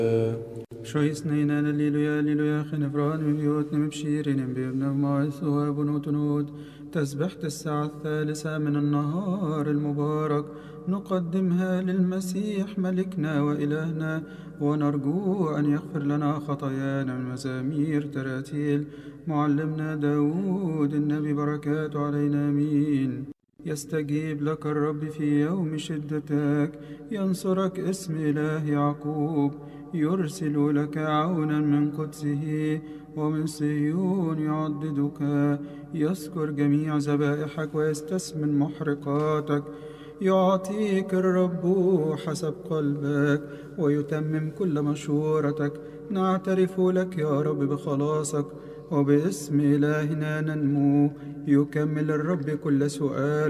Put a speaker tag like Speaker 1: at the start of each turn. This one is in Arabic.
Speaker 1: شويسنينا لليلويا ليلويا خنفران من بيوتنا مبشيرين بابن معيث وابن تنود تسبحة الساعة 3 من النهار المبارك نقدمها للمسيح ملكنا وإلهنا ونرجو أن يغفر لنا خطايانا من مزامير تراتيل معلمنا داود النبي بركاته علينا آمين. يستجيب لك الرب في يوم شدتك، ينصرك اسم إله يعقوب، يرسل لك عونا من قدسه ومن صهيون يعضدك، يذكر جميع ذبائحك ويستثمن محرقاتك، يعطيك الرب حسب قلبك ويتمم كل مشورتك. نعترف لك يا رب بخلاصك وباسم إلهنا ننمو، يكمل الرب كل سؤال